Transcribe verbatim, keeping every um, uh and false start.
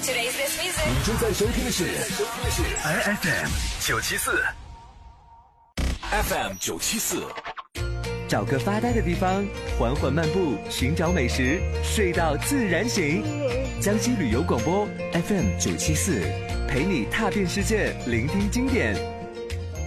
Today's best music。 你正在收听的是 I F M 九七四 ，F M 九七四。 找个发呆的地方，缓缓漫步，寻找美食，睡到自然醒。江西旅游广播 F M 九七四，陪你踏遍世界，聆听经典，